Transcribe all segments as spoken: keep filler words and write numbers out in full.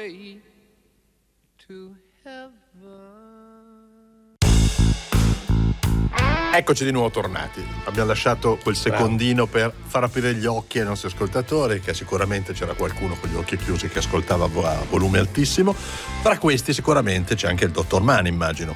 way to heaven. Eccoci di nuovo tornati. Abbiamo lasciato quel secondino per far aprire gli occhi ai nostri ascoltatori, che sicuramente c'era qualcuno con gli occhi chiusi che ascoltava a volume altissimo. Tra questi sicuramente c'è anche il dottor Mani, immagino.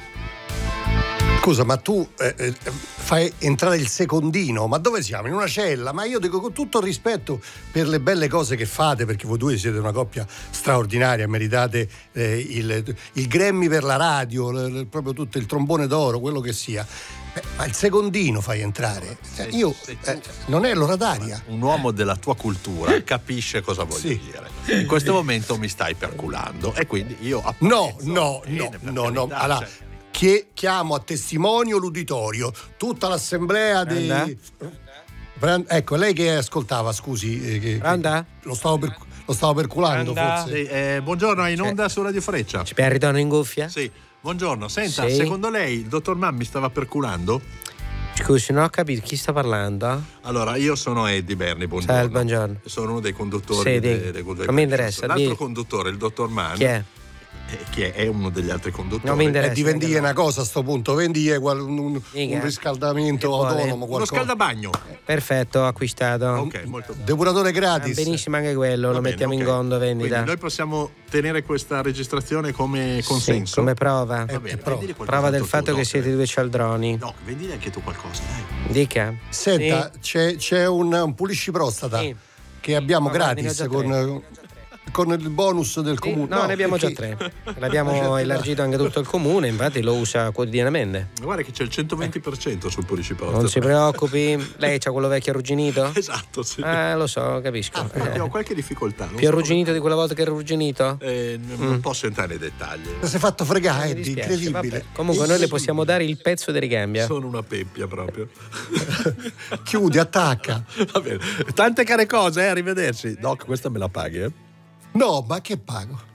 Scusa, ma tu eh, eh, fai entrare il secondino, ma dove siamo? In una cella? Ma io dico con tutto il rispetto per le belle cose che fate, perché voi due siete una coppia straordinaria, meritate eh, il, il Grammy per la radio, l, l, proprio tutto il trombone d'oro, quello che sia. Eh, ma il secondino fai entrare? Cioè, io eh, non è l'orataria. Un uomo della tua cultura capisce cosa voglio Sì. dire. In questo momento mi stai perculando e quindi io No, apprezzo. no, Bene, no, per no, no. carità, Allora, cioè, che chiamo a testimonio l'uditorio, tutta l'assemblea di... Anda? Bran- Ecco, lei che ascoltava, scusi, eh, che, che- Anda? lo stavo per, lo stavo perculando Anda? forse. sì, eh, buongiorno, è in Cioè- onda su Radio Freccia. Ci per ritorno in cuffia? Sì, buongiorno. Senta, Sì. secondo lei il dottor Mann mi stava perculando? Scusi, non ho capito chi sta parlando. Allora, io sono Eddie Berni, buongiorno. Ciao, buongiorno. Sono uno dei conduttori Sì, de- dica. de- de- Non mi interessa, L'altro di- conduttore, il dottor Mann, Chi è? eh, che è uno degli altri conduttori. Non mi E interessa. di vendigli una cosa a sto punto, vendigli un, un, Dica. un riscaldamento Che vuole? autonomo, Uno qualcosa. scaldabagno. Perfetto, ho acquistato. Ok, molto bene. Depuratore Ah, gratis. benissimo anche quello, Va lo bene, mettiamo ok. in conto vendita. Quindi noi possiamo tenere questa registrazione come consenso? Sì, come prova. Va bene, prova. vendili qualcos'altro Prova del tu, fatto Doc. che siete due cialdroni. No, vendili anche tu qualcosa, dai. Dica. Senta, Sì. c'è, c'è un, un pulisci prostata Sì. che abbiamo Ma guardi, ne ho gratis già con, con il bonus del Sì, comune. no, ne abbiamo già perché- tre. L'abbiamo Certo, elargito anche tutto il comune, infatti lo usa quotidianamente. Guarda che c'è il centoventi per cento sul pulisciprostata. Non si preoccupi, lei c'ha quello vecchio arrugginito? Esatto, sì. Ah, lo so, capisco. Ah, perché Eh, ho qualche difficoltà. non Più so arrugginito di quella volta che era arrugginito? come- Eh, n- non posso entrare nei dettagli. Si è fatto fregare, Mi Eddie, dispiace, incredibile. vabbè. Comunque noi le possiamo dare il pezzo di ricambio. Sono una peppia proprio. Chiudi, attacca. Va bene. Tante care cose, eh? Arrivederci. Doc, questa me la paghi, eh? No, ma che pago?